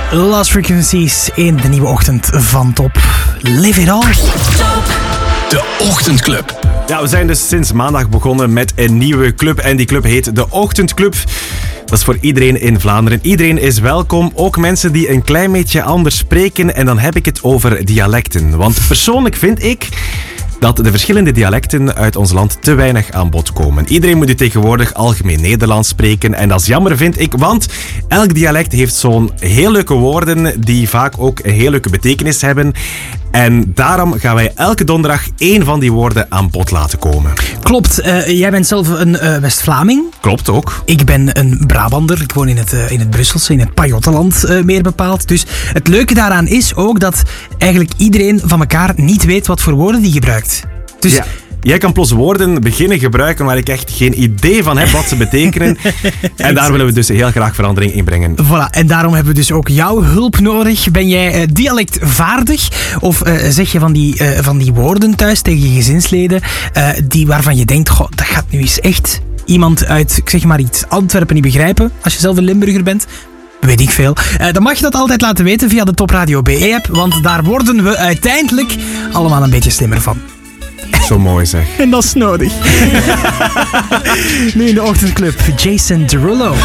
Lost Frequencies in de nieuwe ochtend van Top. Live it all. De Ochtendclub. Ja, we zijn dus sinds maandag begonnen met een nieuwe club. En die club heet de Ochtendclub. Dat is voor iedereen in Vlaanderen. Iedereen is welkom. Ook mensen die een klein beetje anders spreken. En dan heb ik het over dialecten. Want persoonlijk vind ik dat de verschillende dialecten uit ons land te weinig aan bod komen. Iedereen moet nu tegenwoordig algemeen Nederlands spreken. En dat is jammer, vind ik, want elk dialect heeft zo'n heel leuke woorden die vaak ook een heel leuke betekenis hebben. En daarom gaan wij elke donderdag 1 van die woorden aan bod laten komen. Klopt, jij bent zelf een West-Vlaming. Klopt ook. Ik ben een Brabander. Ik woon in het Brusselse, in het Pajottenland meer bepaald. Dus het leuke daaraan is ook dat eigenlijk iedereen van elkaar niet weet wat voor woorden die gebruikt. Dus ja. Jij kan plots woorden beginnen gebruiken waar ik echt geen idee van heb wat ze betekenen. En daar willen we dus heel graag verandering in brengen. Voilà, en daarom hebben we dus ook jouw hulp nodig. Ben jij dialectvaardig? Of zeg je van die woorden thuis tegen je gezinsleden die waarvan je denkt, goh, dat gaat nu eens echt iemand uit, ik zeg maar iets, Antwerpen niet begrijpen, als je zelf een Limburger bent? Weet ik veel. Dan mag je dat altijd laten weten via de Top Radio BE-app, want daar worden we uiteindelijk allemaal een beetje slimmer van. Zo mooi zeg. En dat is nodig. Nu in de Ochtendclub, Jason Derulo.